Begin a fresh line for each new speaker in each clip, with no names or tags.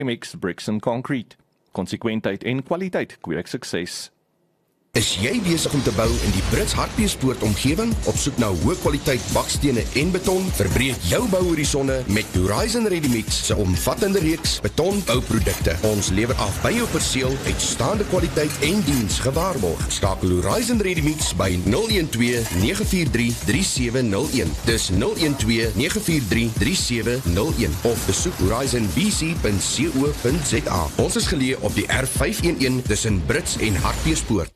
MX Bricks and Concrete. Konsekwentheid en kwaliteit kweek sukses.
Is jy besig om te bou in die Brits Hartbeespoort omgewing? Op soek na hoë kwaliteit bakstene en beton? Verbreek jou bouhorisonne met Horizon Ready-Mix se omvattende reeks betonbouprodukte. Ons lewer af by jou perseel uitstaande kwaliteit en diens gewaarborg. Skakel Horizon Ready-Mix by 012 943 3701. Dis 012 943 3701 of besoek horizonbc.co.za. Ons is geleë op die R511 tussen Brits en Hartbeespoort.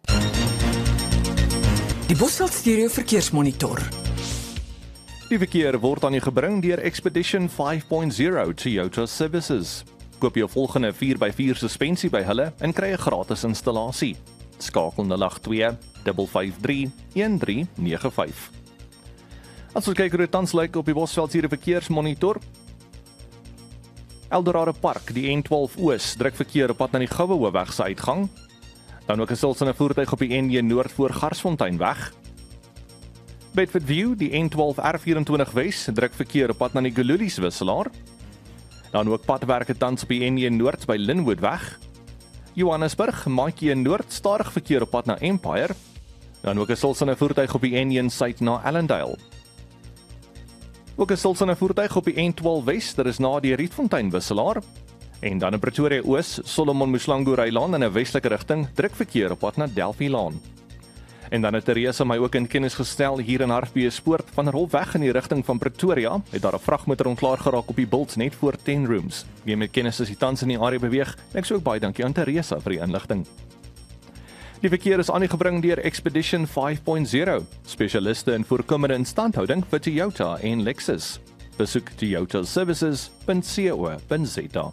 Die Bosveld Stereo Verkeersmonitor.
Die verkeer word aan u gebring deur Expedition 5.0 Toyota Services. Koop jou volgende 4x4 suspensie by hulle en kry 'n gratis installasie. Skakel 082 553 1395. As ons kyk hoe dit tans lyk op die Bosveld Stereo Verkeersmonitor. Eldorado Park, die N12 Oos, druk verkeer op pad na die Goue Hoofweg se uitgang. Dan ook 'n stilstaande voertuig op die N1 Noord voor Garsfontein weg. Bedford View, die N12 R24 Wes, druk verkeer op pad na die Gululies wisselaar. Dan ook padwerke tans op die N1 Noord by Linwood weg. Johannesburg, Maatjie Noord, stadig verkeer op pad na Empire. Dan ook 'n stilstaande voertuig op die N1 Suid na Allendale. Ook 'n stilstaande voertuig op die N12 Wes, dit is na die Rietfontein wisselaar. En dan in Pretoria Oos, Solomon Muslango Rylaan in 'n westelike rigting, druk verkeer op pad na Delphi Laan. En dan het Teresa my ook in kennis gestel hier in Hartbeespoort van Rolweg in die rigting van Pretoria, het daar 'n vragmotor onklaar geraak op die bult net voor 10 Rooms. Wie met kennis is die tans in die area beweeg, ek sê ook baie dankie aan Teresa vir die inligting. Die verkeer is aangebring deur Expedition 5.0, spesialiste in voorkomende instandhouding vir Toyota en Lexus. Besoek toyotaservices.co.za.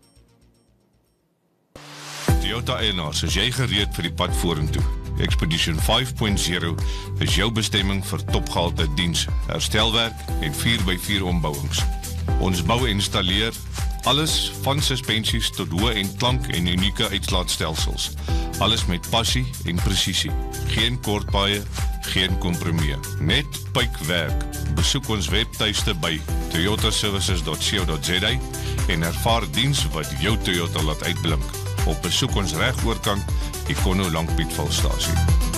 Toyota eienaars, is jy gereed vir die pad vorentoe? Expedition 5.0 is jou bestemming vir topgehalte diens, herstelwerk en 4x4 ombouings. Ons bou en installeer alles van suspensies tot hoë en klank en unieke uitslaatstelsels. Alles met passie en presisie. Geen kortpaaie, geen kompromie. Net puikwerk. Besoek ons webtuiste by toyotaservices.co.za en ervaar diens wat jou Toyota laat uitblink. Op besoek ons regoorkant die Kono Langpietvalstasie.